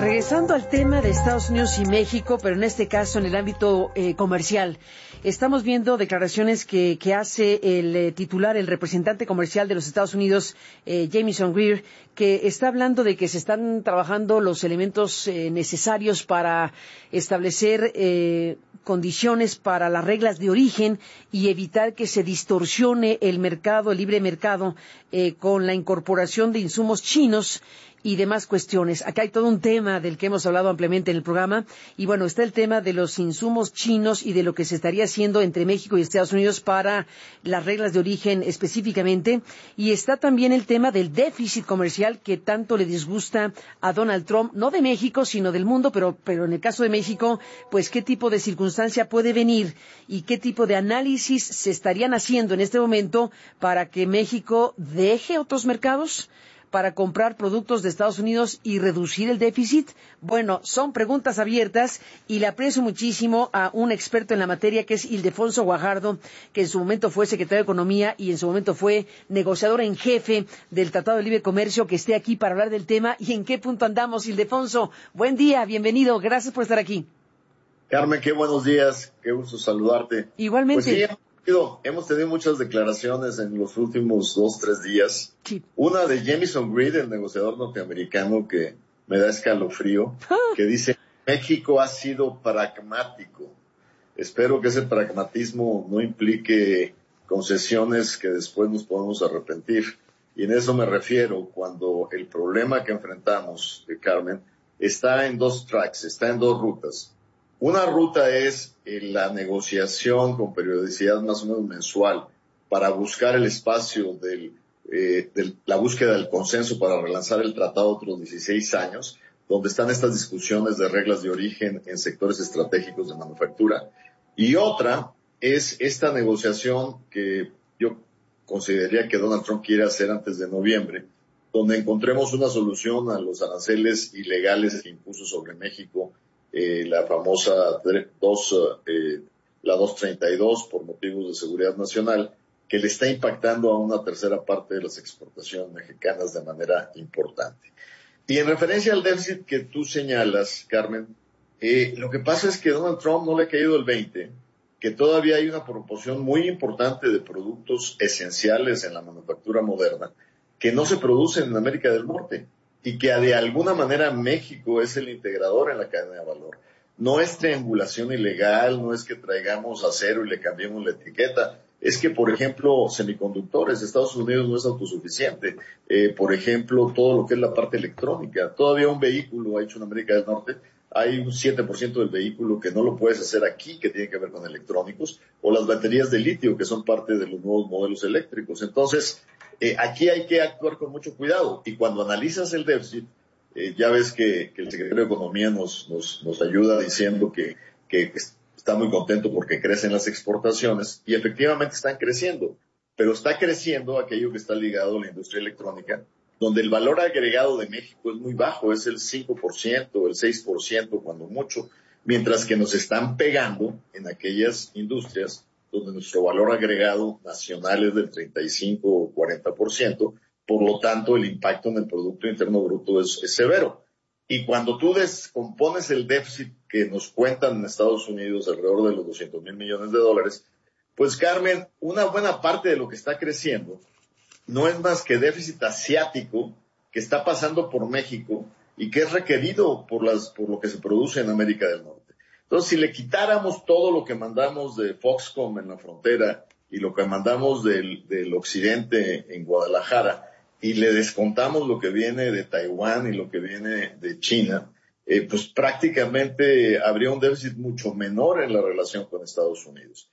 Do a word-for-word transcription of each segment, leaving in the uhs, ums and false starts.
Regresando al tema de Estados Unidos y México, pero en este caso en el ámbito eh, comercial, estamos viendo declaraciones que, que hace el eh, titular, el representante comercial de los Estados Unidos, eh, Jamieson Greer, que está hablando de que se están trabajando los elementos eh, necesarios para establecer eh, condiciones para las reglas de origen y evitar que se distorsione el mercado, el libre mercado, eh, con la incorporación de insumos chinos y demás cuestiones. Acá hay todo un tema del que hemos hablado ampliamente en el programa, y bueno, está el tema de los insumos chinos y de lo que se estaría haciendo entre México y Estados Unidos para las reglas de origen específicamente, y está también el tema del déficit comercial que tanto le disgusta a Donald Trump, no de México, sino del mundo, pero, pero en el caso de México, pues qué tipo de circunstancia puede venir y qué tipo de análisis se estarían haciendo en este momento para que México deje otros mercados para comprar productos de Estados Unidos y reducir el déficit. Bueno, son preguntas abiertas y le aprecio muchísimo a un experto en la materia que es Ildefonso Guajardo, que en su momento fue secretario de Economía y en su momento fue negociador en jefe del Tratado de Libre Comercio, que esté aquí para hablar del tema y en qué punto andamos. Ildefonso, buen día, bienvenido, gracias por estar aquí. Carmen, qué buenos días, qué gusto saludarte. Igualmente. Pues sí, hemos tenido muchas declaraciones en los últimos dos, tres días. Sí. Una de Jamieson Greer, el negociador norteamericano, que me da escalofrío, Ah. que dice, México ha sido pragmático. Espero que ese pragmatismo no implique concesiones que después nos podamos arrepentir. Y en eso me refiero cuando el problema que enfrentamos, eh, Carmen, está en dos tracks, está en dos rutas. Una ruta es eh, la negociación con periodicidad más o menos mensual para buscar el espacio del, eh, de la búsqueda del consenso para relanzar el tratado otros dieciséis años, donde están estas discusiones de reglas de origen en sectores estratégicos de manufactura. Y otra es esta negociación que yo consideraría que Donald Trump quiere hacer antes de noviembre, donde encontremos una solución a los aranceles ilegales que impuso sobre México Eh, la famosa dos, eh, la doscientos treinta y dos por motivos de seguridad nacional, que le está impactando a una tercera parte de las exportaciones mexicanas de manera importante. Y en referencia al déficit que tú señalas, Carmen, eh, lo que pasa es que a Donald Trump no le ha caído el veinte, que todavía hay una proporción muy importante de productos esenciales en la manufactura moderna que no se producen en América del Norte, y que de alguna manera México es el integrador en la cadena de valor. No es triangulación ilegal, no es que traigamos acero y le cambiemos la etiqueta. Es que, por ejemplo, semiconductores, Estados Unidos no es autosuficiente. Eh, por ejemplo, todo lo que es la parte electrónica. Todavía un vehículo hecho en América del Norte, hay un siete por ciento del vehículo que no lo puedes hacer aquí, que tiene que ver con electrónicos, o las baterías de litio, que son parte de los nuevos modelos eléctricos. Entonces, Eh, aquí hay que actuar con mucho cuidado, y cuando analizas el déficit, eh, ya ves que, que el secretario de Economía nos, nos, nos ayuda diciendo que, que está muy contento porque crecen las exportaciones, y efectivamente están creciendo, pero está creciendo aquello que está ligado a la industria electrónica, donde el valor agregado de México es muy bajo, es el cinco por ciento, el seis por ciento cuando mucho, mientras que nos están pegando en aquellas industrias donde nuestro valor agregado nacional es del treinta y cinco o cuarenta por ciento, por lo tanto el impacto en el Producto Interno Bruto es, es severo. Y cuando tú descompones el déficit que nos cuentan en Estados Unidos alrededor de los doscientos mil millones de dólares, pues Carmen, una buena parte de lo que está creciendo no es más que déficit asiático que está pasando por México y que es requerido por, las, por lo que se produce en América del Norte. Entonces, si le quitáramos todo lo que mandamos de Foxconn en la frontera y lo que mandamos del, del occidente en Guadalajara y le descontamos lo que viene de Taiwán y lo que viene de China, eh, pues prácticamente habría un déficit mucho menor en la relación con Estados Unidos.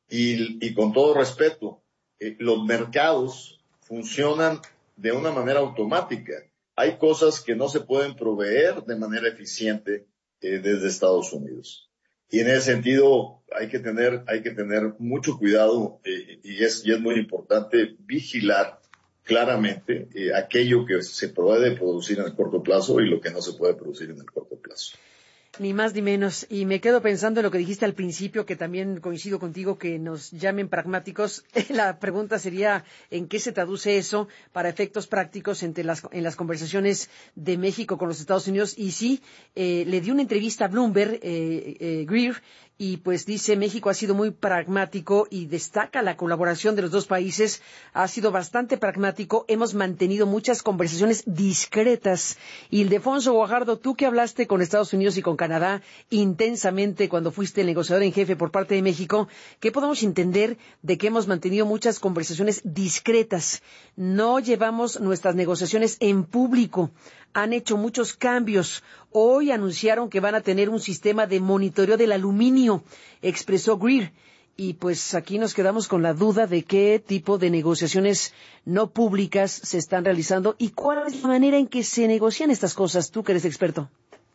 Y, y con todo respeto, eh, los mercados funcionan de una manera automática. Hay cosas que no se pueden proveer de manera eficiente eh, desde Estados Unidos. Y en ese sentido hay que tener, hay que tener mucho cuidado eh, y, es, y es muy importante vigilar claramente eh, aquello que se puede producir en el corto plazo y lo que no se puede producir en el corto plazo. Ni más ni menos. Y me quedo pensando en lo que dijiste al principio, que también coincido contigo, que nos llamen pragmáticos. La pregunta sería, ¿en qué se traduce eso para efectos prácticos entre las, en las conversaciones de México con los Estados Unidos? Y sí, eh, le dio una entrevista a Bloomberg, eh, eh, Greer, y pues dice, México ha sido muy pragmático y destaca la colaboración de los dos países. Ha sido bastante pragmático. Hemos mantenido muchas conversaciones discretas. Y Ildefonso Guajardo, tú que hablaste con Estados Unidos y con Canadá intensamente cuando fuiste el negociador en jefe por parte de México, ¿qué podemos entender de que hemos mantenido muchas conversaciones discretas? No llevamos nuestras negociaciones en público. Han hecho muchos cambios. Hoy anunciaron que van a tener un sistema de monitoreo del aluminio, expresó Greer. Y pues aquí nos quedamos con la duda de qué tipo de negociaciones no públicas se están realizando y cuál es la manera en que se negocian estas cosas, tú que eres experto.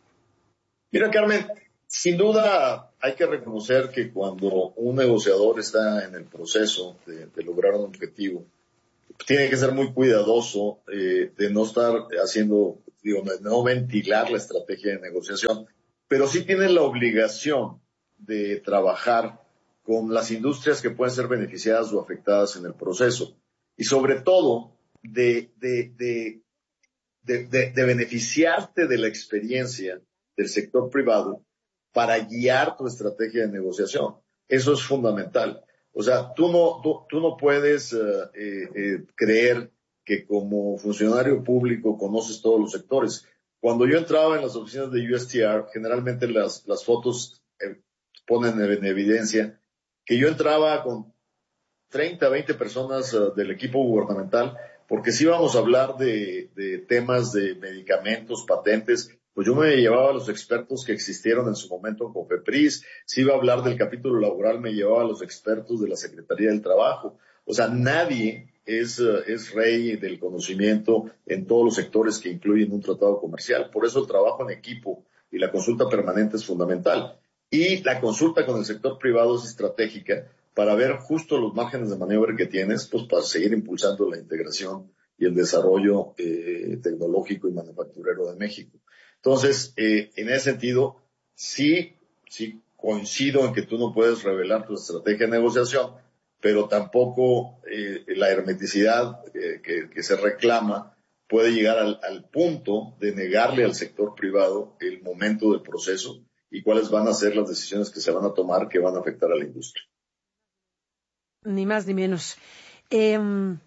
Mira, Carmen, sin duda hay que reconocer que cuando un negociador está en el proceso de, de lograr un objetivo, tiene que ser muy cuidadoso eh, de no estar haciendo, digo, de no ventilar la estrategia de negociación, pero sí tiene la obligación de trabajar con las industrias que pueden ser beneficiadas o afectadas en el proceso. Y sobre todo, de, de, de, de, de, de beneficiarte de la experiencia del sector privado para guiar tu estrategia de negociación. Eso es fundamental. O sea, tú no, tú, tú no puedes uh, eh, eh, creer que como funcionario público conoces todos los sectores. Cuando yo entraba en las oficinas de U S T R, generalmente las, las fotos eh, ponen en evidencia que yo entraba con treinta, veinte personas uh, del equipo gubernamental, porque si íbamos a hablar de, de temas de medicamentos, patentes, pues yo me llevaba a los expertos que existieron en su momento en COFEPRIS. Si iba a hablar del capítulo laboral, me llevaba a los expertos de la Secretaría del Trabajo. O sea, nadie es, uh, es rey del conocimiento en todos los sectores que incluyen un tratado comercial. Por eso el trabajo en equipo y la consulta permanente es fundamental. Y la consulta con el sector privado es estratégica para ver justo los márgenes de maniobra que tienes, pues para seguir impulsando la integración y el desarrollo eh, tecnológico y manufacturero de México. Entonces, eh, en ese sentido, sí, sí coincido en que tú no puedes revelar tu estrategia de negociación, pero tampoco eh, la hermeticidad eh, que, que se reclama puede llegar al, al punto de negarle al sector privado el momento del proceso y cuáles van a ser las decisiones que se van a tomar que van a afectar a la industria. Ni más ni menos. Eh,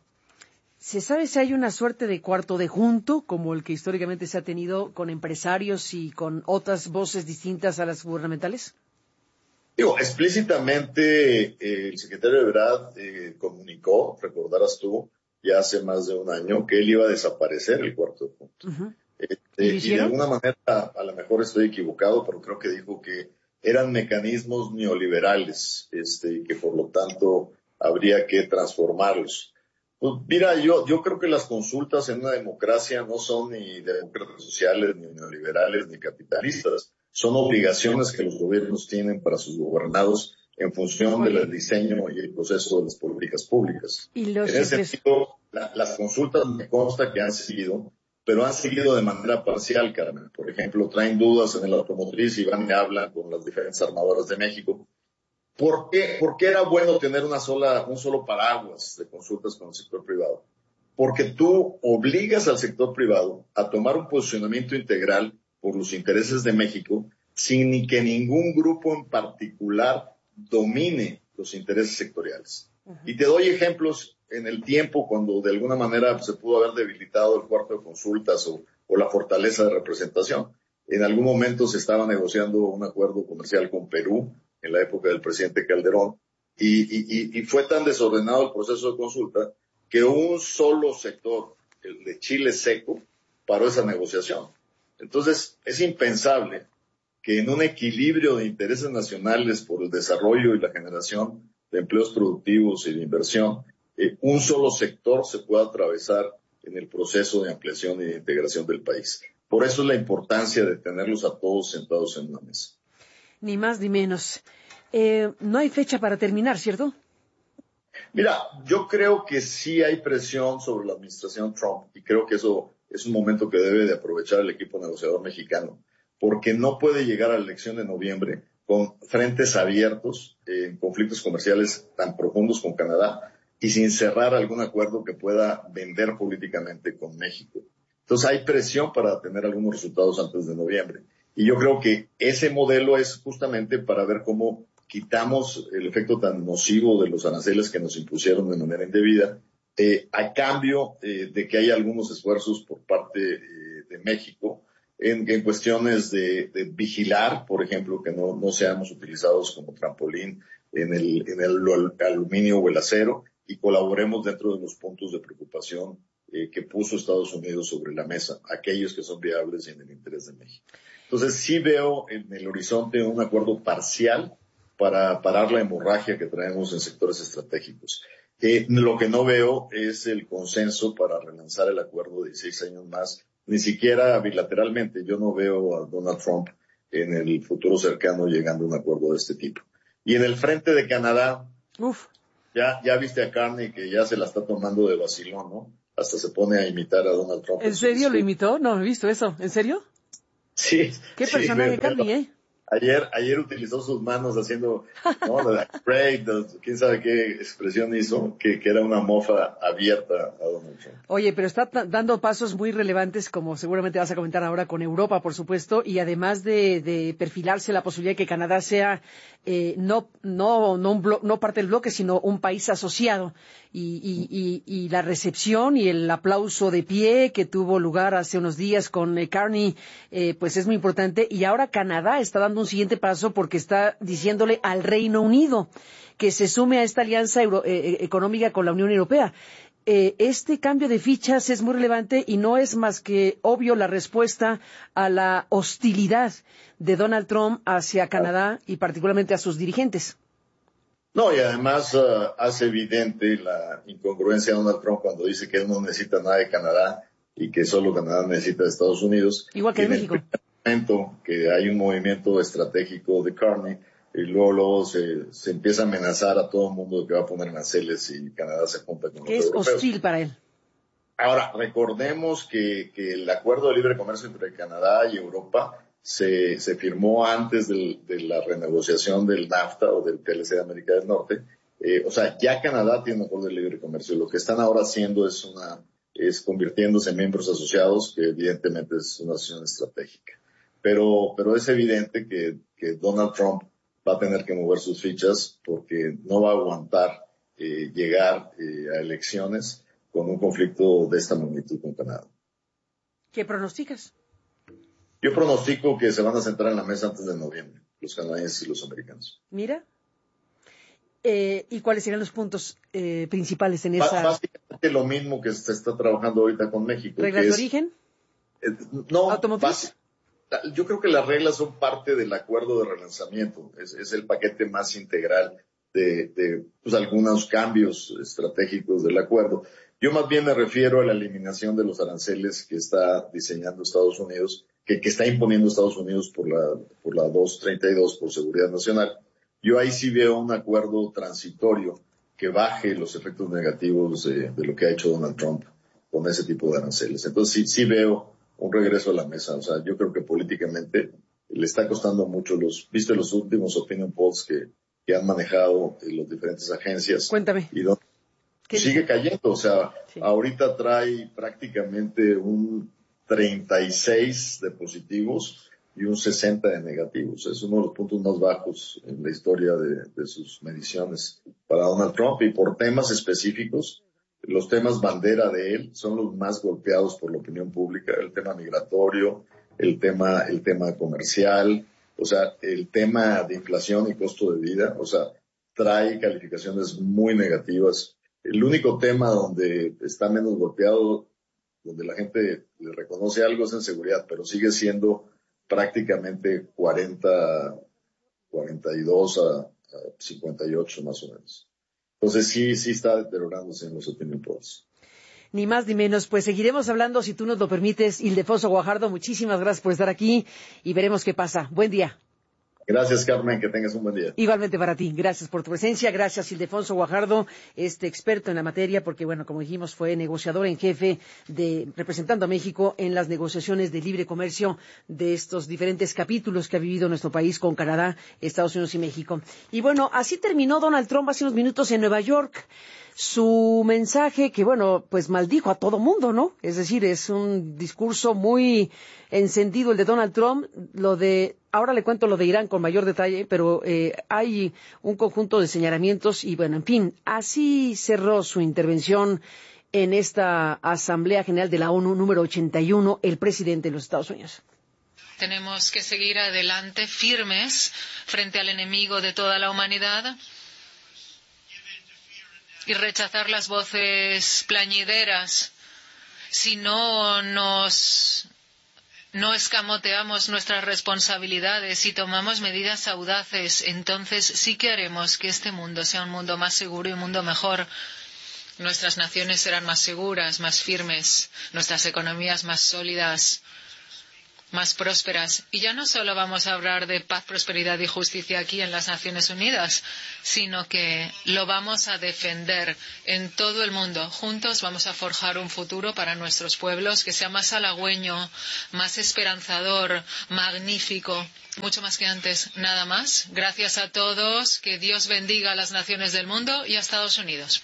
¿Se sabe si hay una suerte de cuarto de junto, como el que históricamente se ha tenido con empresarios y con otras voces distintas a las gubernamentales? Digo, explícitamente eh, el secretario Ebrard eh, comunicó, recordarás tú, ya hace más de un año, que él iba a desaparecer el cuarto de junto. Uh-huh. Eh, ¿Y lo y hicieron? de alguna manera, a lo mejor estoy equivocado, pero creo que dijo que eran mecanismos neoliberales, este, y que por lo tanto habría que transformarlos. Pues mira, yo, yo creo que las consultas en una democracia no son ni demócratas sociales, ni neoliberales, ni capitalistas. Son obligaciones que los gobiernos tienen para sus gobernados en función Oye. del diseño y el proceso de las políticas públicas. Y los En ese empres- sentido, la, las consultas me consta que han seguido, pero han seguido de manera parcial, Carmen. Por ejemplo, traen dudas en el automotriz y van y hablan con las diferentes armadoras de México. ¿Por qué, ¿Por qué era bueno tener una sola, un solo paraguas de consultas con el sector privado? Porque tú obligas al sector privado a tomar un posicionamiento integral por los intereses de México sin que ningún grupo en particular domine los intereses sectoriales. Uh-huh. Y te doy ejemplos en el tiempo cuando de alguna manera pues, se pudo haber debilitado el cuarto de consultas o, o la fortaleza de representación. En algún momento se estaba negociando un acuerdo comercial con Perú en la época del presidente Calderón y, y, y fue tan desordenado el proceso de consulta que un solo sector, el de Chile seco, paró esa negociación. Entonces, es impensable que en un equilibrio de intereses nacionales por el desarrollo y la generación de empleos productivos y de inversión, eh, un solo sector se pueda atravesar en el proceso de ampliación y de integración del país. Por eso es la importancia de tenerlos a todos sentados en una mesa. Ni más ni menos. Eh, no hay fecha para terminar, ¿cierto? Mira, yo creo que sí hay presión sobre la administración Trump y creo que eso es un momento que debe de aprovechar el equipo negociador mexicano porque no puede llegar a la elección de noviembre con frentes abiertos en conflictos comerciales tan profundos con Canadá y sin cerrar algún acuerdo que pueda vender políticamente con México. Entonces hay presión para tener algunos resultados antes de noviembre. Y yo creo que ese modelo es justamente para ver cómo quitamos el efecto tan nocivo de los aranceles que nos impusieron de manera indebida, eh, a cambio eh, de que haya algunos esfuerzos por parte eh, de México en, en cuestiones de, de vigilar, por ejemplo, que no, no seamos utilizados como trampolín en el, en el aluminio o el acero, y colaboremos dentro de los puntos de preocupación eh, que puso Estados Unidos sobre la mesa, aquellos que son viables y en el interés de México. Entonces sí veo en el horizonte un acuerdo parcial para parar la hemorragia que traemos en sectores estratégicos. Eh, lo que no veo es el consenso para relanzar el acuerdo de dieciséis años más, ni siquiera bilateralmente. Yo no veo a Donald Trump en el futuro cercano llegando a un acuerdo de este tipo. Y en el frente de Canadá, Uf. Ya, ya viste a Carney que ya se la está tomando de vacilón, ¿no? Hasta se pone a imitar a Donald Trump. ¿En serio lo imitó? No, he visto eso. ¿En serio? Sí. ¿Qué sí, personaje Carney, eh? Ayer, ayer utilizó sus manos haciendo, ¿no? La break, quién sabe qué expresión hizo, que, que era una mofa abierta a Donald Trump. Oye, pero está t- dando pasos muy relevantes, como seguramente vas a comentar ahora con Europa, por supuesto, y además de, de perfilarse la posibilidad de que Canadá sea eh, no no no, un blo- no parte del bloque, sino un país asociado. Y, y, y, y la recepción y el aplauso de pie que tuvo lugar hace unos días con eh, Carney, eh, pues es muy importante. Y ahora Canadá está dando un siguiente paso porque está diciéndole al Reino Unido que se sume a esta alianza euro, eh, económica con la Unión Europea. Eh, este cambio de fichas es muy relevante y no es más que obvio la respuesta a la hostilidad de Donald Trump hacia Canadá y particularmente a sus dirigentes. No, y además uh, hace evidente la incongruencia de Donald Trump cuando dice que él no necesita nada de Canadá y que solo Canadá necesita de Estados Unidos. Igual que de México. En el momento que hay un movimiento estratégico de Carney, y luego, luego se, se empieza a amenazar a todo el mundo de que va a poner aranceles y Canadá se junta con que los es europeos. Hostil para él. Ahora, recordemos que, que el acuerdo de libre comercio entre Canadá y Europa se, se firmó antes del, de la renegociación del NAFTA o del T L C de América del Norte. Eh, o sea, ya Canadá tiene un acuerdo de libre comercio. Lo que están ahora haciendo es una, es convirtiéndose en miembros asociados, que evidentemente es una decisión estratégica. Pero, pero es evidente que, que Donald Trump va a tener que mover sus fichas porque no va a aguantar eh, llegar eh, a elecciones con un conflicto de esta magnitud con Canadá. ¿Qué pronosticas? Yo pronostico que se van a sentar en la mesa antes de noviembre, los canadienses y los americanos. Mira. Eh, ¿Y cuáles serían los puntos eh, principales en esa? Básicamente lo mismo que se está trabajando ahorita con México. ¿Reglas que de es, origen? Eh, no, ¿Automotriz? Yo creo que las reglas son parte del acuerdo de relanzamiento. Es, es el paquete más integral de, de pues, algunos cambios estratégicos del acuerdo. Yo más bien me refiero a la eliminación de los aranceles que está diseñando Estados Unidos, que, que está imponiendo Estados Unidos por la, por la doscientos treinta y dos, por seguridad nacional. Yo ahí sí veo un acuerdo transitorio que baje los efectos negativos de, de lo que ha hecho Donald Trump con ese tipo de aranceles. Entonces sí, sí veo un regreso a la mesa. O sea, yo creo que políticamente le está costando mucho los, viste los últimos opinion polls que, que han manejado eh, las diferentes agencias. Cuéntame. Y donde sigue cayendo. O sea, sí. Ahorita trae prácticamente un treinta y seis de positivos y un sesenta de negativos. Es uno de los puntos más bajos en la historia de, de sus mediciones para Donald Trump, y por temas específicos. Los temas bandera de él son los más golpeados por la opinión pública: el tema migratorio, el tema, el tema comercial, o sea, el tema de inflación y costo de vida. O sea, trae calificaciones muy negativas. El único tema donde está menos golpeado, donde la gente le reconoce algo, es en seguridad, pero sigue siendo prácticamente cuarenta, cuarenta y dos a, a cincuenta y ocho más o menos. Entonces sí, sí está deteriorándose en los opinion polls. Ni más ni menos. Pues seguiremos hablando, si tú nos lo permites. Ildefonso Guajardo, muchísimas gracias por estar aquí y veremos qué pasa. Buen día. Gracias, Carmen, que tengas un buen día. Igualmente para ti, gracias por tu presencia, gracias Ildefonso Guajardo, este experto en la materia, porque bueno, como dijimos, fue negociador en jefe de representando a México en las negociaciones de libre comercio de estos diferentes capítulos que ha vivido nuestro país con Canadá, Estados Unidos y México. Y bueno, así terminó Donald Trump hace unos minutos en Nueva York. Su mensaje que, bueno, pues maldijo a todo mundo, ¿no? Es decir, es un discurso muy encendido el de Donald Trump. Lo de, ahora le cuento lo de Irán con mayor detalle, pero eh, hay un conjunto de señalamientos y, bueno, en fin, así cerró su intervención en esta Asamblea General de la ONU número ochenta y uno, el presidente de los Estados Unidos. Tenemos que seguir adelante, firmes, frente al enemigo de toda la humanidad, y rechazar las voces plañideras. Si no nos no escamoteamos nuestras responsabilidades y tomamos medidas audaces, entonces sí que haremos que este mundo sea un mundo más seguro y un mundo mejor. Nuestras naciones serán más seguras, más firmes, nuestras economías más sólidas, más prósperas. Y ya no solo vamos a hablar de paz, prosperidad y justicia aquí en las Naciones Unidas, sino que lo vamos a defender en todo el mundo. Juntos vamos a forjar un futuro para nuestros pueblos que sea más halagüeño, más esperanzador, magnífico, mucho más que antes. Nada más. Gracias a todos. Que Dios bendiga a las naciones del mundo y a Estados Unidos.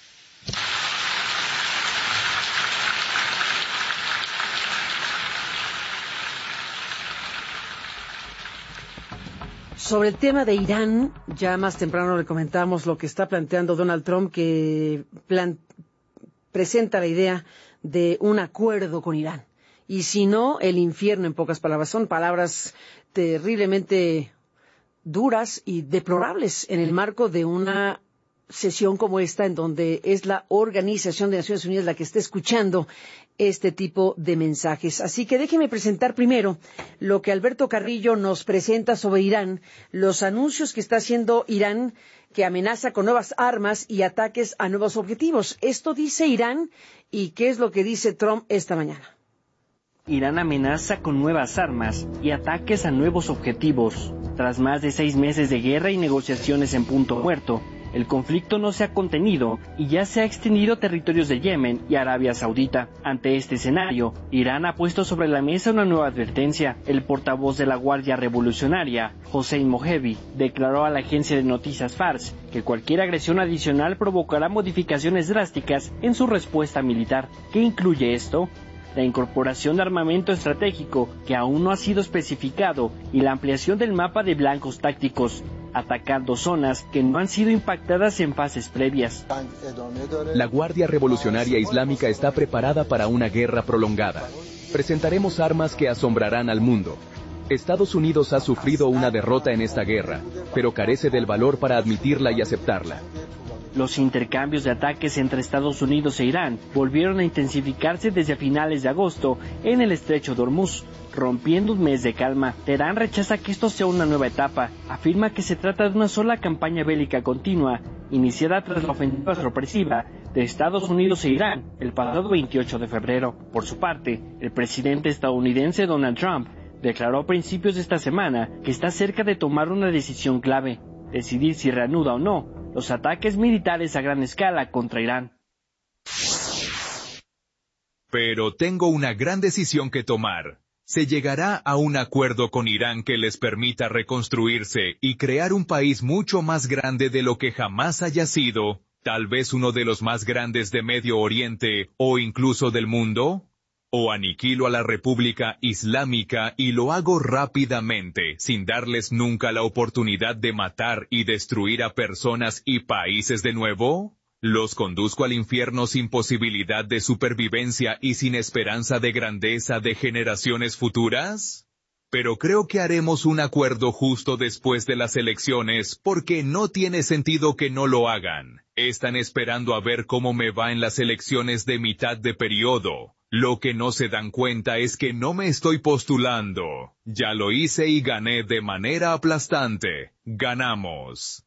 Sobre el tema de Irán, ya más temprano le comentamos lo que está planteando Donald Trump, que plan- presenta la idea de un acuerdo con Irán. Y si no, el infierno, en pocas palabras. Son palabras terriblemente duras y deplorables en el marco de una sesión como esta, en donde es la Organización de Naciones Unidas la que está escuchando este tipo de mensajes. Así que déjeme presentar primero lo que Alberto Carrillo nos presenta sobre Irán, los anuncios que está haciendo Irán, que amenaza con nuevas armas y ataques a nuevos objetivos. Esto dice Irán, y ¿qué es lo que dice Trump esta mañana? Irán amenaza con nuevas armas y ataques a nuevos objetivos. Tras más de seis meses de guerra y negociaciones en punto muerto, el conflicto no se ha contenido y ya se ha extendido a territorios de Yemen y Arabia Saudita. Ante este escenario, Irán ha puesto sobre la mesa una nueva advertencia. El portavoz de la Guardia Revolucionaria, Hossein Mohebi, declaró a la agencia de noticias Fars que cualquier agresión adicional provocará modificaciones drásticas en su respuesta militar. ¿Qué incluye esto? La incorporación de armamento estratégico que aún no ha sido especificado y la ampliación del mapa de blancos tácticos, atacando zonas que no han sido impactadas en fases previas. La Guardia Revolucionaria Islámica está preparada para una guerra prolongada. Presentaremos armas que asombrarán al mundo. Estados Unidos ha sufrido una derrota en esta guerra, pero carece del valor para admitirla y aceptarla. Los intercambios de ataques entre Estados Unidos e Irán volvieron a intensificarse desde finales de agosto en el estrecho de Hormuz, rompiendo un mes de calma. Teherán rechaza que esto sea una nueva etapa, afirma que se trata de una sola campaña bélica continua, iniciada tras la ofensiva sorpresiva de Estados Unidos e Irán el pasado veintiocho de febrero. Por su parte, el presidente estadounidense Donald Trump declaró a principios de esta semana que está cerca de tomar una decisión clave, decidir si reanuda o no los ataques militares a gran escala contra Irán. Pero tengo una gran decisión que tomar. Se llegará a un acuerdo con Irán que les permita reconstruirse y crear un país mucho más grande de lo que jamás haya sido, tal vez uno de los más grandes de Medio Oriente o incluso del mundo. O aniquilo a la República Islámica y lo hago rápidamente, sin darles nunca la oportunidad de matar y destruir a personas y países de nuevo. ¿Los conduzco al infierno sin posibilidad de supervivencia y sin esperanza de grandeza de generaciones futuras? Pero creo que haremos un acuerdo justo después de las elecciones, porque no tiene sentido que no lo hagan. Están esperando a ver cómo me va en las elecciones de mitad de periodo. Lo que no se dan cuenta es que no me estoy postulando. Ya lo hice y gané de manera aplastante. Ganamos.